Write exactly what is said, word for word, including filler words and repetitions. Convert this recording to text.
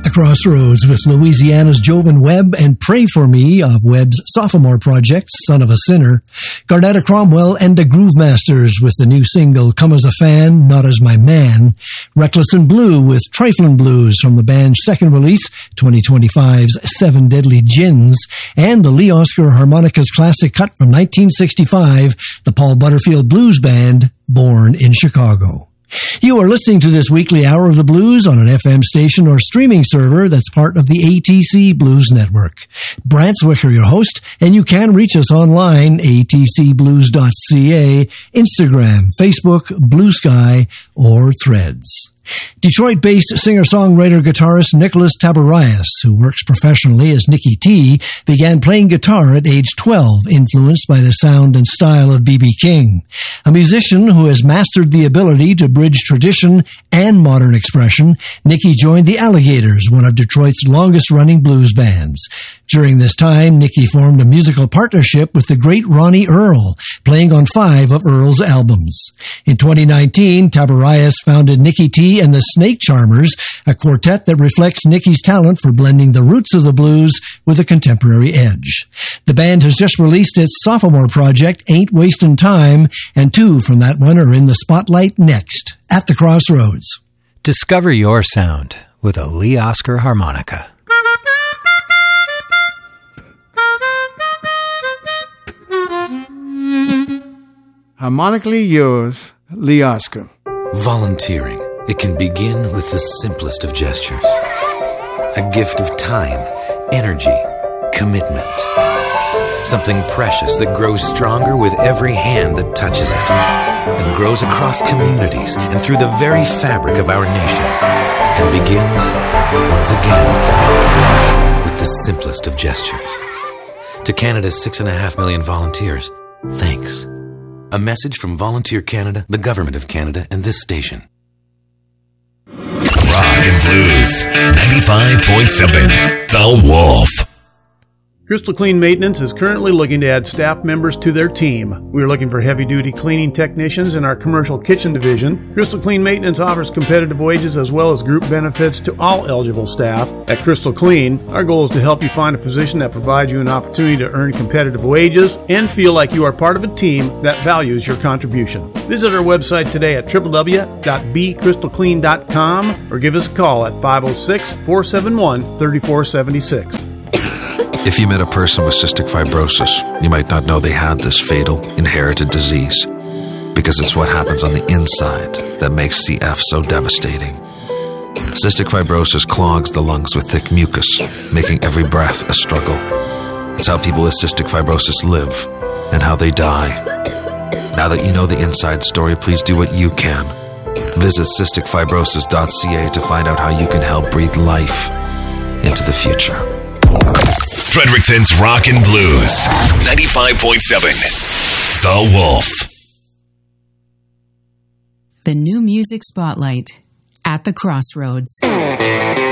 The Crossroads with Louisiana's Jovan Webb and Pray For Me of Webb's sophomore project, Son of a Sinner. Garnetta Cromwell and the Groove Masters with the new single, Come As a Fan, Not As My Man. Reckless and Blue with Triflin' Blues from the band's second release, twenty twenty-five's Seven Deadly Gins. And the Lee Oscar Harmonicas classic cut from nineteen sixty-five, the Paul Butterfield Blues Band, Born in Chicago. You are listening to this weekly Hour of the Blues on an F M station or streaming server that's part of the A T C Blues Network. Brant Zwicker, your host, and you can reach us online, a t c blues dot c a, Instagram, Facebook, Blue Sky, or Threads. Detroit-based singer-songwriter guitarist Nicholas Tabarias, who works professionally as Nicky T, began playing guitar at age twelve, influenced by the sound and style of B B King. A musician who has mastered the ability to bridge tradition and modern expression, Nicky joined the Alligators, one of Detroit's longest-running blues bands. During this time, Nicky formed a musical partnership with the great Ronnie Earl, playing on five of Earl's albums. In twenty nineteen, Tabarias founded Nicky T and the Snake Charmers, a quartet that reflects Nicky's talent for blending the roots of the blues with a contemporary edge. The band has just released its sophomore project, Ain't Wastin' Time, and two from that one are in the spotlight next, at the Crossroads. Discover your sound with a Lee Oscar harmonica. Harmonically yours, Lee Oscar. Volunteering. It can begin with the simplest of gestures. A gift of time, energy, commitment. Something precious that grows stronger with every hand that touches it, and grows across communities and through the very fabric of our nation, and begins, once again, with the simplest of gestures. To Canada's six and a half million volunteers, thanks. A message from Volunteer Canada, the Government of Canada, and this station. Rock and Blues, ninety-five point seven, The Wolf. Crystal Clean Maintenance is currently looking to add staff members to their team. We are looking for heavy-duty cleaning technicians in our commercial kitchen division. Crystal Clean Maintenance offers competitive wages as well as group benefits to all eligible staff. At Crystal Clean, our goal is to help you find a position that provides you an opportunity to earn competitive wages and feel like you are part of a team that values your contribution. Visit our website today at w w w dot b crystal clean dot com or give us a call at five oh six, four seven one, three four seven six. If you met a person with cystic fibrosis, you might not know they had this fatal, inherited disease, because it's what happens on the inside that makes C F so devastating. Cystic fibrosis clogs the lungs with thick mucus, making every breath a struggle. It's how people with cystic fibrosis live and how they die. Now that you know the inside story, please do what you can. Visit cystic fibrosis dot c a to find out how you can help breathe life into the future. Fredericton's Rock and Blues, ninety-five point seven, The Wolf. The new music spotlight at the Crossroads.